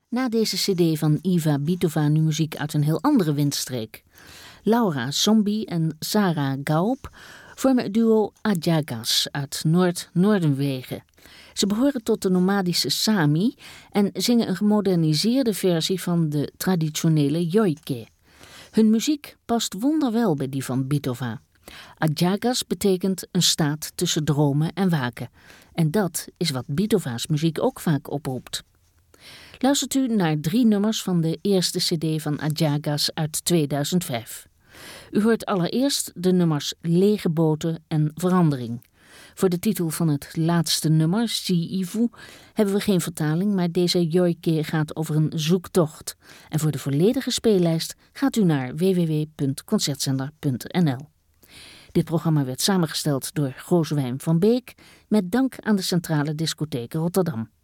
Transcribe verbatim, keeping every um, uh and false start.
Na deze cd van Iva Bitova nu muziek uit een heel andere windstreek. Laura Zombie en Sarah Gaub vormen het duo Adjagas uit Noord-Noordenwegen. Ze behoren tot de nomadische Sami en zingen een gemoderniseerde versie van de traditionele Joike. Hun muziek past wonderwel bij die van Bitova. Adjagas betekent een staat tussen dromen en waken. En dat is wat Bitova's muziek ook vaak oproept. Luistert u naar drie nummers van de eerste cd van Adjagas uit tweeduizend vijf. U hoort allereerst de nummers Lege Boten en Verandering. Voor de titel van het laatste nummer, Si Ivu, hebben we geen vertaling, maar deze Joike gaat over een zoektocht. En voor de volledige speellijst gaat u naar w w w punt concertzender punt n l. Dit programma werd samengesteld door Gozewijn van Beek met dank aan de Centrale Discotheek Rotterdam.